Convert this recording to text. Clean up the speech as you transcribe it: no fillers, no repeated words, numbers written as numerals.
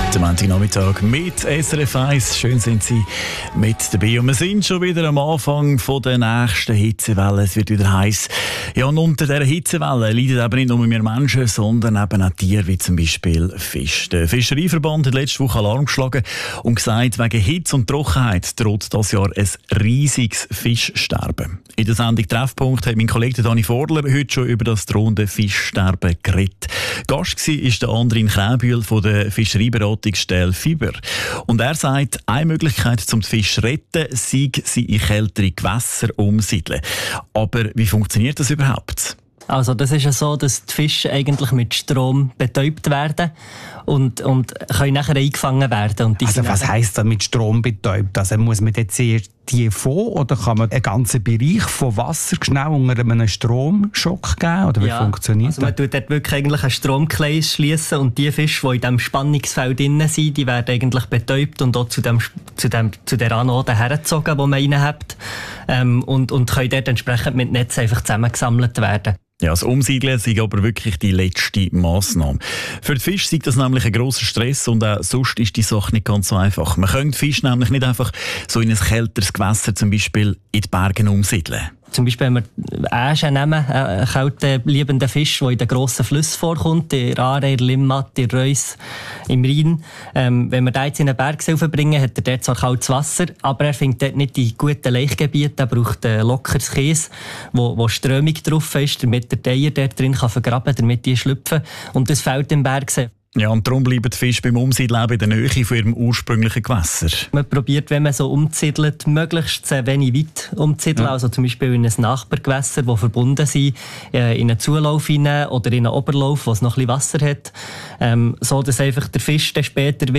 Der Montagnachmittag mit SRF 1. Schön sind Sie mit dabei. Und wir sind schon wieder am Anfang der nächsten Hitzewelle. Es wird wieder heiß. Ja, und unter dieser Hitzewelle leiden eben nicht nur wir Menschen, sondern eben auch Tiere, wie zum Beispiel Fisch. Der Fischereiverband hat letzte Woche Alarm geschlagen und gesagt, wegen Hitze und Trockenheit droht dieses Jahr ein riesiges Fischsterben. In der Sendung Treffpunkt hat mein Kollege Dani Vorler heute schon über das drohende Fischsterben geredet. Gast war der Andrin Kräbühl von der Fischereiberatungsstelle Fiber. Und er sagt, eine Möglichkeit, um den Fisch zu retten, sei, sie in kältere Gewässer umsiedeln. Aber wie funktioniert das überhaupt? Also das ist ja so, dass die Fische eigentlich mit Strom betäubt werden und können nachher eingefangen werden. Und also was heisst das mit Strom betäubt? Also muss man jetzt erst die von oder kann man einen ganzen Bereich von Wasser schnell unter einem Stromschock geben? Oder wie funktioniert also man tut dort wirklich eigentlich einen Stromkreis schließen und die Fische, die in diesem Spannungsfeld drin sind, die werden eigentlich betäubt und auch zu der Anode hergezogen, die man rein hat, und können dort entsprechend mit Netz einfach zusammengesammelt werden. Ja, das Umsiedeln ist aber wirklich die letzte Massnahme. Für die Fische ist das nämlich ein grosser Stress und auch sonst ist die Sache nicht ganz so einfach. Man kann die Fische nämlich nicht einfach so in ein kälteres Gewässer, zum Beispiel in die Berge, umsiedeln. Zum Beispiel, wenn wir Äschen nehmen, einen kalten, liebenden Fisch, der in den grossen Flüssen vorkommt, in der Aare, in der Limmat, in der Reuss, im Rhein. Wenn wir den jetzt in einen Berg bringen, hat er dort zwar kaltes Wasser, aber er findet dort nicht die guten Laichgebiete. Er braucht ein lockeres Käse, wo Strömung drauf ist, damit der Eier dort drin vergraben kann, damit die schlüpfen. Und das fehlt im Bergsee. Ja, und darum bleiben die Fische beim Umsiedeln in der Nähe von ihrem ursprünglichen Gewässer. Man probiert, wenn man so umsiedelt, möglichst sehr wenig weit umzusiedeln. Ja. Also zum Beispiel in ein Nachbargewässer, die verbunden sind, in einen Zulauf hinein oder in einen Oberlauf, wo es noch ein bisschen Wasser hat. So dass einfach der Fisch dann später